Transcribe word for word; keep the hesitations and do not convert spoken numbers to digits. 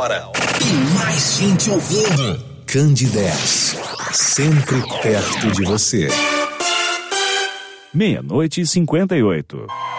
hora e mais gente ouvindo. Candidez, sempre perto de você. Meia-noite e cinquenta e oito.